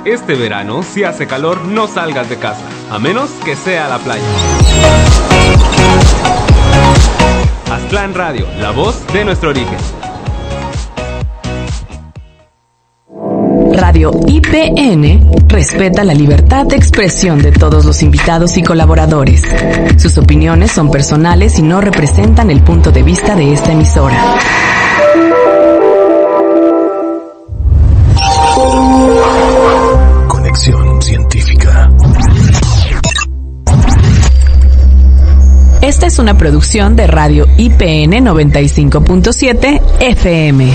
Este verano, si hace calor, no salgas de casa, a menos que sea a la playa. Aztlán Radio, la voz de nuestro origen. Radio IPN respeta la libertad de expresión de todos los invitados y colaboradores. Sus opiniones son personales y no representan el punto de vista de esta emisora. Conexión científica. Esta es una producción de Radio IPN 95.7 FM.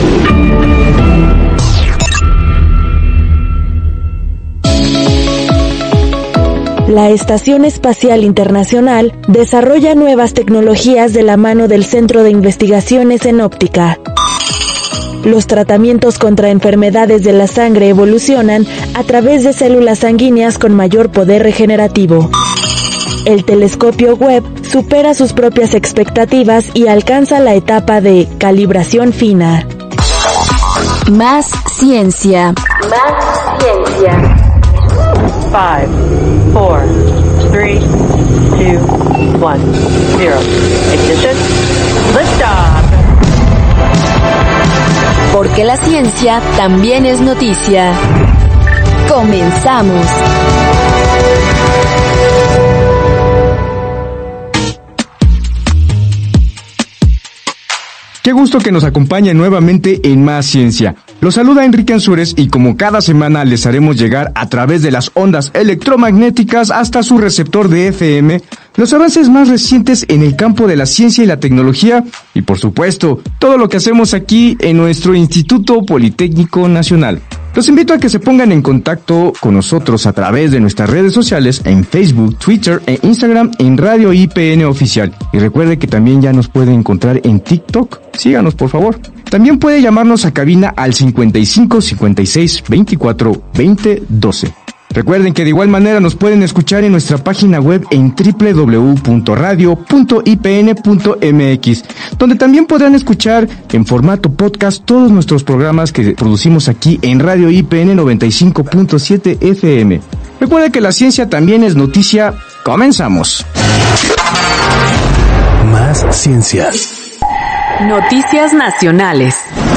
La Estación Espacial Internacional desarrolla nuevas tecnologías de la mano del Centro de Investigaciones en Óptica. Los tratamientos contra enfermedades de la sangre evolucionan a través de células sanguíneas con mayor poder regenerativo. El telescopio Webb supera sus propias expectativas y alcanza la etapa de calibración fina. Más ciencia. Más ciencia. 5, 4, 3, 2, 1, 0. Ignition. Liftoff. Porque la ciencia también es noticia. Comenzamos. Qué gusto que nos acompañe nuevamente en Más Ciencia. Los saluda Enrique Ansúrez y como cada semana les haremos llegar a través de las ondas electromagnéticas hasta su receptor de FM los avances más recientes en el campo de la ciencia y la tecnología y por supuesto todo lo que hacemos aquí en nuestro Instituto Politécnico Nacional. Los invito a que se pongan en contacto con nosotros a través de nuestras redes sociales en Facebook, Twitter e Instagram en Radio IPN Oficial. Y recuerde que también ya nos puede encontrar en TikTok. Síganos, por favor. También puede llamarnos a cabina al 55 56 24 20 12. Recuerden que de igual manera nos pueden escuchar en nuestra página web en www.radio.ipn.mx, donde también podrán escuchar en formato podcast todos nuestros programas que producimos aquí en Radio IPN 95.7 FM. Recuerden que la ciencia también es noticia. Comenzamos. Más ciencia. Noticias nacionales.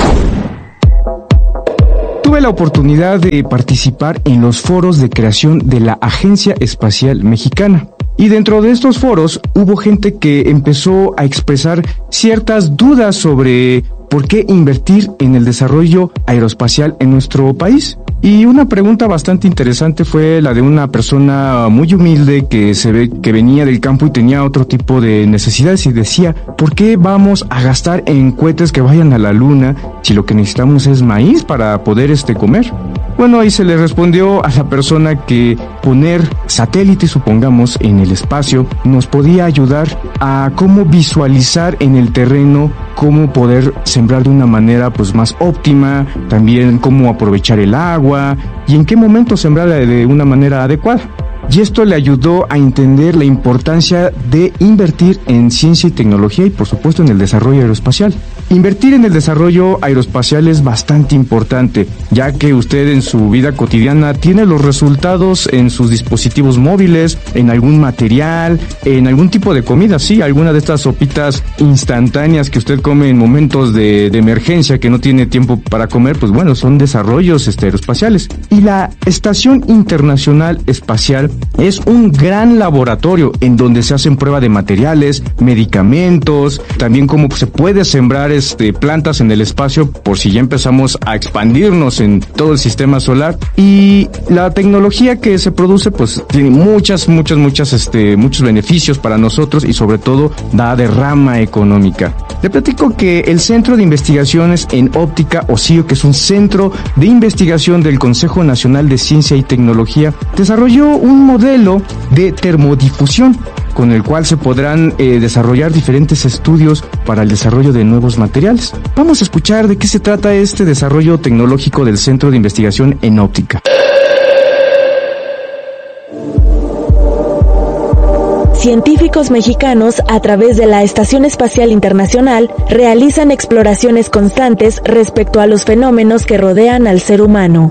Tuve la oportunidad de participar en los foros de creación de la Agencia Espacial Mexicana. Y dentro de estos foros hubo gente que empezó a expresar ciertas dudas sobre por qué invertir en el desarrollo aeroespacial en nuestro país. Y una pregunta bastante interesante fue la de una persona muy humilde que se ve que venía del campo y tenía otro tipo de necesidades y decía, ¿por qué vamos a gastar en cohetes que vayan a la luna si lo que necesitamos es maíz para poder comer? Bueno, ahí se le respondió a la persona que poner satélites, supongamos, en el espacio nos podía ayudar a cómo visualizar en el terreno cómo poder sembrar de una manera más óptima, también cómo aprovechar el agua y en qué momento sembrar de una manera adecuada. Y esto le ayudó a entender la importancia de invertir en ciencia y tecnología y por supuesto en el desarrollo aeroespacial. Invertir en el desarrollo aeroespacial es bastante importante, ya que usted en su vida cotidiana tiene los resultados en sus dispositivos móviles, en algún material, en algún tipo de comida, sí, alguna de estas sopitas instantáneas que usted come en momentos de emergencia que no tiene tiempo para comer, pues bueno, son desarrollos aeroespaciales. Y la Estación Internacional Espacial es un gran laboratorio en donde se hacen prueba de materiales, medicamentos, también cómo se puede sembrar plantas en el espacio por si ya empezamos a expandirnos en todo el sistema solar. Y la tecnología que se produce pues tiene muchos beneficios para nosotros y sobre todo da derrama económica. Le platico que el Centro de Investigaciones en Óptica, o CIO, que es un centro de investigación del Consejo Nacional de Ciencia y Tecnología, desarrolló un modelo de termodifusión con el cual se podrán desarrollar diferentes estudios para el desarrollo de nuevos materiales. Vamos a escuchar de qué se trata este desarrollo tecnológico del Centro de Investigación en Óptica. Científicos mexicanos, a través de la Estación Espacial Internacional, realizan exploraciones constantes respecto a los fenómenos que rodean al ser humano.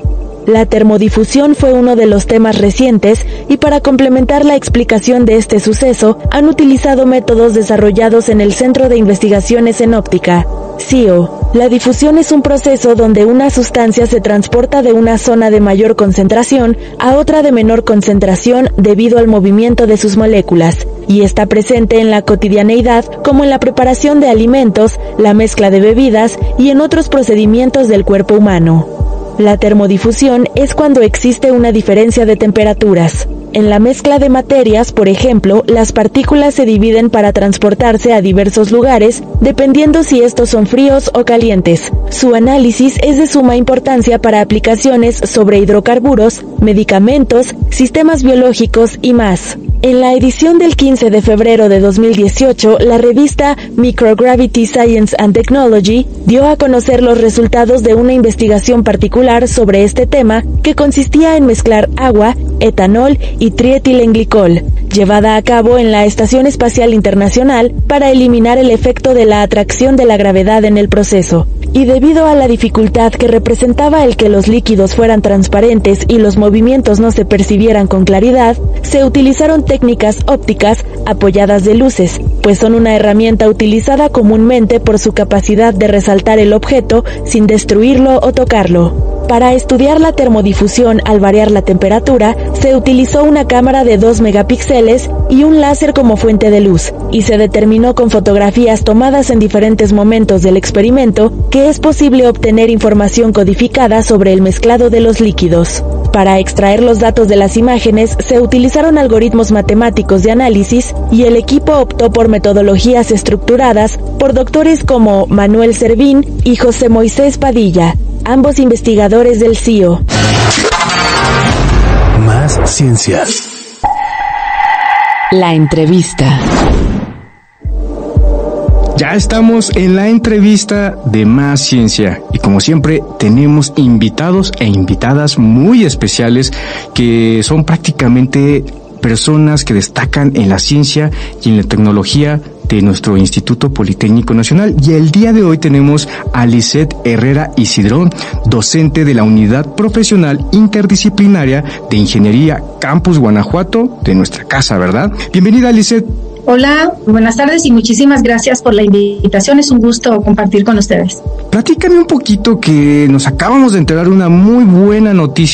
La termodifusión fue uno de los temas recientes y para complementar la explicación de este suceso han utilizado métodos desarrollados en el Centro de Investigaciones en Óptica, CIO. La difusión es un proceso donde una sustancia se transporta de una zona de mayor concentración a otra de menor concentración debido al movimiento de sus moléculas, y está presente en la cotidianeidad como en la preparación de alimentos, la mezcla de bebidas y en otros procedimientos del cuerpo humano. La termodifusión es cuando existe una diferencia de temperaturas. En la mezcla de materias, por ejemplo, las partículas se dividen para transportarse a diversos lugares, dependiendo si estos son fríos o calientes. Su análisis es de suma importancia para aplicaciones sobre hidrocarburos, medicamentos, sistemas biológicos y más. En la edición del 15 de febrero de 2018, la revista Microgravity Science and Technology dio a conocer los resultados de una investigación particular sobre este tema que consistía en mezclar agua, etanol y trietilenglicol, llevada a cabo en la Estación Espacial Internacional para eliminar el efecto de la atracción de la gravedad en el proceso. Y debido a la dificultad que representaba el que los líquidos fueran transparentes y los movimientos no se percibieran con claridad, se utilizaron técnicas ópticas apoyadas de luces, pues son una herramienta utilizada comúnmente por su capacidad de resaltar el objeto sin destruirlo o tocarlo. Para estudiar la termodifusión al variar la temperatura, se utilizó una cámara de 2 megapíxeles y un láser como fuente de luz, y se determinó con fotografías tomadas en diferentes momentos del experimento que es posible obtener información codificada sobre el mezclado de los líquidos. Para extraer los datos de las imágenes se utilizaron algoritmos matemáticos de análisis y el equipo optó por metodologías estructuradas por doctores como Manuel Servín y José Moisés Padilla, ambos investigadores del CIO. Más ciencia. La entrevista. Ya estamos en la entrevista de Más Ciencia y como siempre tenemos invitados e invitadas muy especiales que son prácticamente personas que destacan en la ciencia y en la tecnología de nuestro Instituto Politécnico Nacional. Y el día de hoy tenemos a Lisette Herrera Isidrón, docente de la Unidad Profesional Interdisciplinaria de Ingeniería Campus Guanajuato, de nuestra casa, ¿verdad? Bienvenida, Lisette. Hola, buenas tardes y muchísimas gracias por la invitación. Es un gusto compartir con ustedes. Platícame un poquito que nos acabamos de enterar una muy buena noticia